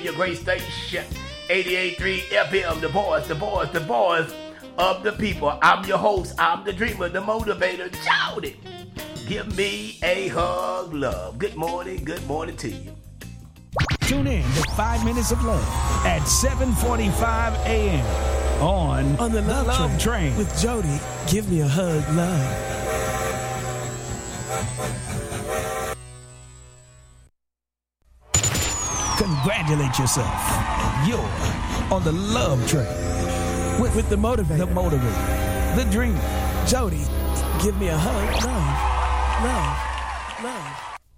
your great station. 88.3 FM, the voice of the people. I'm your host, I'm the dreamer, the motivator, Jody. Give me a hug, love. Good morning to you. Tune in to 5 Minutes of Love at 7:45 a.m. on the Love Train with Jody. Give me a hug, love. Congratulate yourself. You're on the Love Train with the motivator, the dreamer, Jody. Give me a hug, love.